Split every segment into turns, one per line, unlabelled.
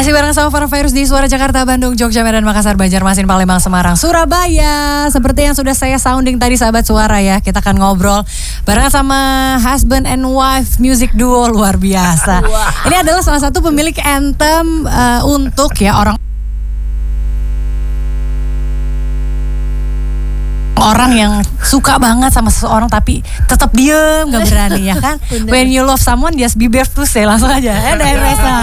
Masih bareng sama para virus di Suara Jakarta, Bandung, Jogja, Medan, Makassar, Banjarmasin, Palembang, Semarang, Surabaya. Seperti yang sudah saya sounding tadi sahabat suara ya, kita akan ngobrol bareng sama husband and wife music duo luar biasa. Ini adalah salah satu pemilik anthem untuk ya orang yang suka banget sama seseorang tapi tetap diem, gak berani ya kan. When you love someone just be brave to say, langsung aja. Endah Resa.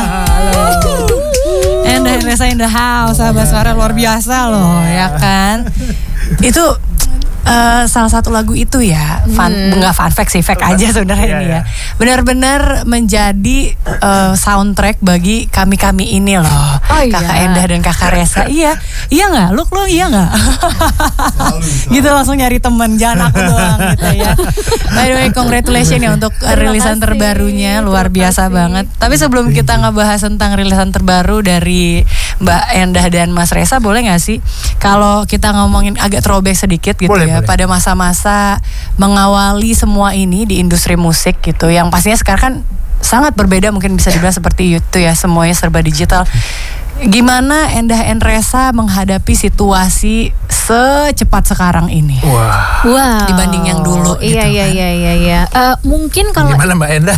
Endah Resa in the house, sahabat suara luar biasa loh ya kan. Itu salah satu lagu itu ya, nggak fun fact sih, fact aja sebenarnya ini ya. Benar-benar menjadi soundtrack bagi kami ini loh, Kakak Endah dan Kakak Resa. Iya nggak? Lo iya nggak? Gitu langsung nyari temen, jangan aku doang gitu ya. By the way, congratulations ya untuk rilisan terbarunya, luar biasa banget. Tapi sebelum kita ngebahas tentang rilisan terbaru dari Mbak Endah dan Mas Resa, boleh nggak sih kalau kita ngomongin agak throwback sedikit gitu boleh. Pada masa-masa mengawali semua ini di industri musik gitu, yang pastinya sekarang kan sangat berbeda, mungkin bisa dibilang seperti itu ya, semuanya serba digital. Gimana Endah and Resa menghadapi situasi secepat sekarang ini?
Wow.
Dibanding yang dulu gitu.
Iya. Mungkin kalau
gimana Mbak Endah?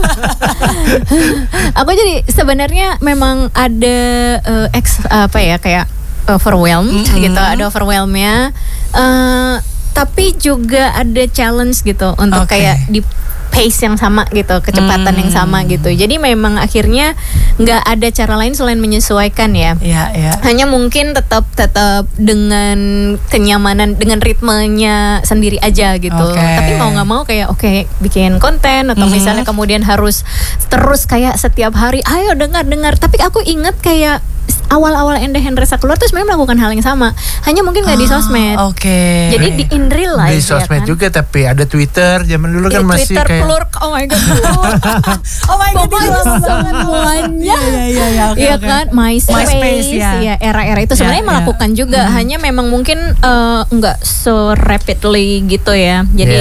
Aku jadi sebenarnya memang ada kayak overwhelmed gitu, ada overwhelmnya. Tapi juga ada challenge gitu untuk kayak di pace yang sama gitu, kecepatan yang sama gitu. Jadi memang akhirnya nggak ada cara lain selain menyesuaikan ya.
Iya.
Hanya mungkin tetap dengan kenyamanan, dengan ritmenya sendiri aja gitu. Tapi mau nggak mau kayak bikin konten atau misalnya kemudian harus terus kayak setiap hari ayo dengar. Tapi aku inget kayak awal-awal Endah and Resa keluar tuh sebenarnya melakukan hal yang sama, hanya mungkin nggak di sosmed. Jadi di in real life.
Di sosmed ya kan? Juga, tapi ada Twitter. Zaman dulu kan masih
Twitter
kayak
Plurk, oh my god,
pokoknya
semuanya. Iya kan, MySpace ya era-era itu sebenarnya melakukan juga, hanya memang mungkin nggak so rapidly gitu ya. Jadi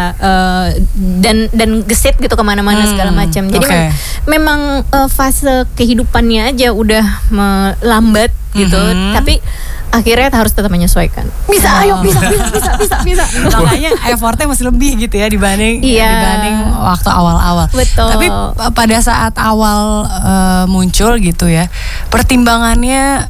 dan gesit gitu kemana-mana segala macam. Jadi memang fase kehidupannya aja udah lambat gitu, tapi akhirnya harus tetap menyesuaikan. Bisa.
Makanya effortnya masih lebih gitu ya dibanding waktu awal-awal.
Betul.
Tapi pada saat awal muncul gitu ya, pertimbangannya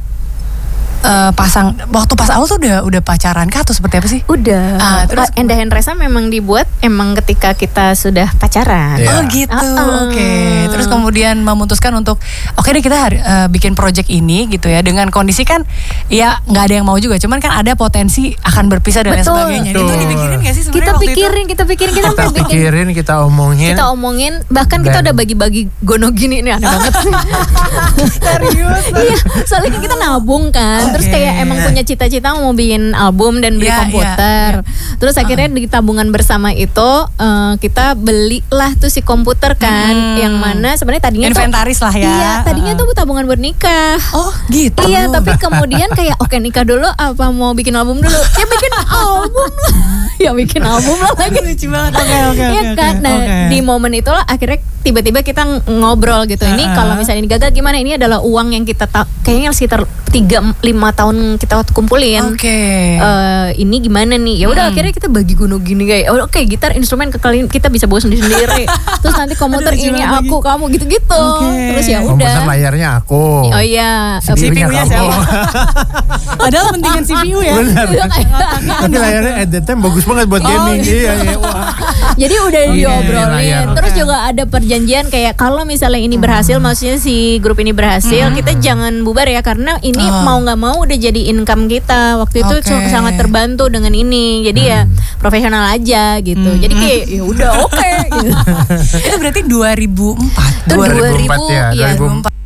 waktu pas awal tuh udah pacaran kah atau seperti apa sih?
Udah. Terus Endah and Resa memang dibuat emang ketika kita sudah pacaran.
Oh gitu. Terus kemudian memutuskan untuk deh kita bikin project ini gitu ya, dengan kondisi kan ya nggak ada yang mau juga, cuman kan ada potensi akan berpisah dan lain sebagainya. Itu dipikirin nggak sih sebenarnya?
Kita pikirin,
kita omongin,
bahkan kita udah bagi-bagi gono gini nih, aneh banget.
Serius?
Iya, soalnya kita nabung kan. Terus kayak emang punya cita-cita mau bikin album dan beli komputer. Terus akhirnya di tabungan bersama itu kita belilah tuh si komputer kan, yang mana sebenarnya tadinya
inventaris lah ya.
Iya, tadinya tuh tabungan buat nikah.
Oh gitu.
Iya, tapi kemudian kayak nikah dulu apa mau bikin album dulu? Ya bikin album lah. Ya bikin album lah lagi.
Lucu banget.
Iya kan. Nah, di momen itulah akhirnya tiba-tiba kita ngobrol gitu. Ini kalau misalnya ini gagal gimana? Ini adalah uang yang kita kayaknya sekitar 3-5 tahun kita kumpulin. Ini gimana nih? Ya udah akhirnya kita bagi gunung gini kayak gitar instrumen kita bisa bawa sendiri. Terus nanti komputer ini aku kamu gitu-gitu. Terus ya udah.
Komputer layarnya aku.
Oh iya.
CPU-nya siapa? Padahal pentingan CPU ya.
Benar. Tapi layarnya at that time bagus banget buat gaming. Iya.
Jadi udah diobrolin. Terus juga ada perjanjian kayak kalau misalnya ini berhasil, maksudnya si grup ini berhasil, kita jangan bubar ya, karena ini mau nggak mau udah jadi income kita. Waktu itu sangat terbantu dengan ini. Jadi ya profesional aja gitu. Jadi kayak ya udah gitu.
Itu berarti 2004.
2004 ya. 2004.